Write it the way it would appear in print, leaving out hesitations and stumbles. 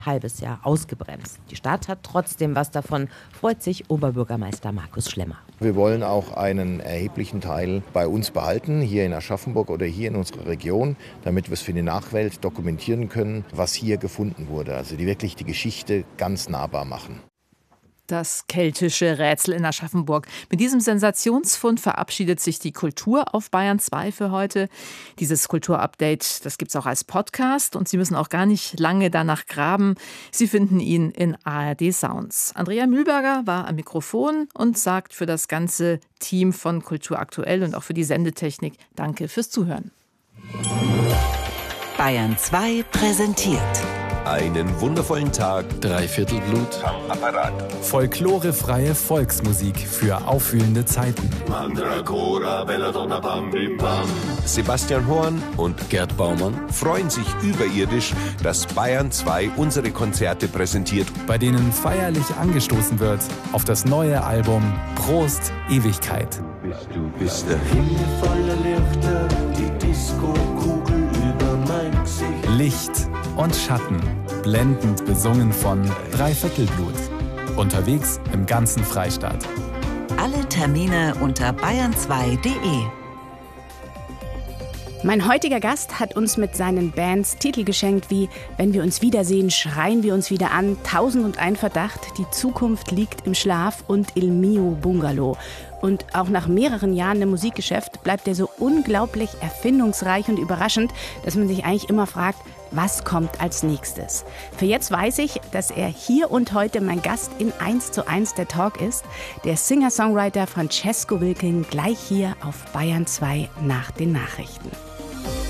halbes Jahr ausgebremst. Die Stadt hat trotzdem was davon, freut sich Oberbürgermeister Markus Schlemmer. Wir wollen auch einen erheblichen Teil bei uns behalten, hier in Aschaffenburg oder hier in unserer Region, damit wir es für die Nachwelt dokumentieren können, was hier gefunden wurde. Also wirklich die Geschichte ganz nahbar machen. Das keltische Rätsel in Aschaffenburg. Mit diesem Sensationsfund verabschiedet sich die Kultur auf Bayern 2 für heute. Dieses Kulturupdate, das gibt es auch als Podcast und Sie müssen auch gar nicht lange danach graben. Sie finden ihn in ARD Sounds. Andrea Mühlberger war am Mikrofon und sagt für das ganze Team von Kultur aktuell und auch für die Sendetechnik Danke fürs Zuhören. Bayern 2 präsentiert. Einen wundervollen Tag. Dreiviertel Blut. Am Apparat. Folklorefreie Volksmusik für aufwühlende Zeiten. Mandragora, Belladonna, Bam, Bim, Bam. Sebastian Horn und Gerd Baumann, freuen sich überirdisch, dass Bayern 2 unsere Konzerte präsentiert, bei denen feierlich angestoßen wird auf das neue Album Prost Ewigkeit. Du bist der Himmel voller Lichter, die Disco-Kugel über mein Gesicht. Licht und Schatten, blendend besungen von Dreiviertel Blut. Unterwegs im ganzen Freistaat. Alle Termine unter bayern2.de. Mein heutiger Gast hat uns mit seinen Bands Titel geschenkt wie Wenn wir uns wiedersehen, schreien wir uns wieder an, 1001 Verdacht, die Zukunft liegt im Schlaf und Il Mio Bungalow. Und auch nach mehreren Jahren im Musikgeschäft bleibt er so unglaublich erfindungsreich und überraschend, dass man sich eigentlich immer fragt, was kommt als nächstes? Für jetzt weiß ich, dass er hier und heute mein Gast in 1:1 der Talk ist. Der Singer-Songwriter Francesco Wilking gleich hier auf Bayern 2 nach den Nachrichten.